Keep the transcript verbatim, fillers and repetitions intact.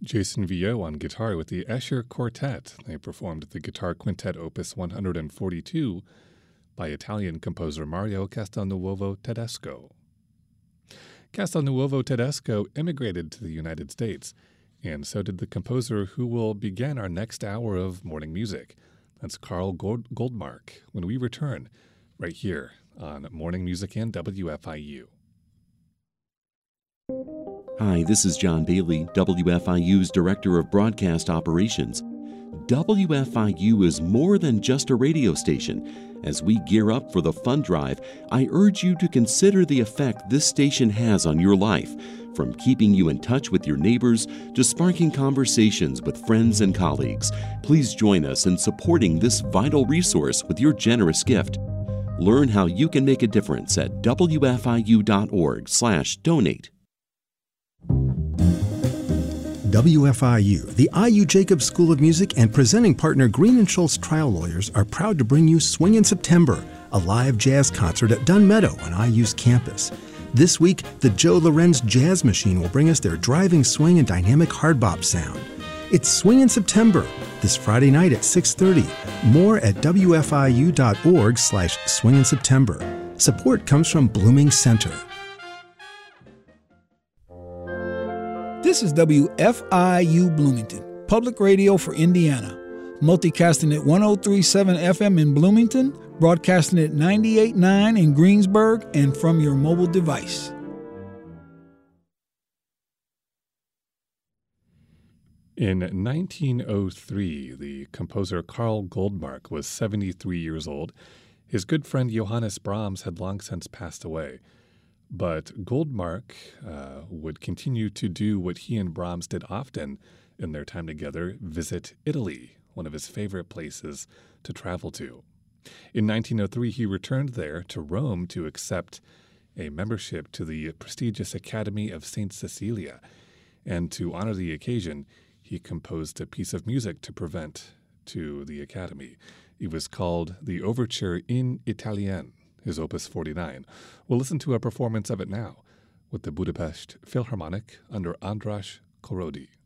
Jason Vio on guitar with the Escher Quartet. They performed the Guitar Quintet Opus one hundred forty-two by Italian composer Mario Castelnuovo Tedesco. Castelnuovo Tedesco immigrated to the United States, and so did the composer who will begin our next hour of morning music. That's Carl Gold- Goldmark, when we return right here on Morning Music and W F I U. Hi, this is John Bailey, W F I U's Director of Broadcast Operations. W F I U is more than just a radio station. As we gear up for the fund drive, I urge you to consider the effect this station has on your life, from keeping you in touch with your neighbors to sparking conversations with friends and colleagues. Please join us in supporting this vital resource with your generous gift. Learn how you can make a difference at W F I U dot org slash donate. W F I U, the I U Jacobs School of Music, and presenting partner Green and Schultz Trial Lawyers are proud to bring you Swing in September, a live jazz concert at Dunn Meadow on I U's campus. This week, the Joe Lorenz Jazz Machine will bring us their driving swing and dynamic hard bop sound. It's Swing in September, this Friday night at six thirty. More at W F I U dot org slash swing in September. Support comes from Blooming Center. This is W F I U Bloomington, public radio for Indiana. Multicasting at one oh three point seven F M in Bloomington, broadcasting at ninety-eight point nine in Greensburg, and from your mobile device. In nineteen oh three, the composer Carl Goldmark was seventy-three years old. His good friend Johannes Brahms had long since passed away. But Goldmark uh, would continue to do what he and Brahms did often in their time together, visit Italy, one of his favorite places to travel to. In nineteen oh three, he returned there to Rome to accept a membership to the prestigious Academy of Saint Cecilia. And to honor the occasion, he composed a piece of music to present to the Academy. It was called the Overture in Italien, his Opus forty-nine. We'll listen to a performance of it now with the Budapest Philharmonic under Andras Korody.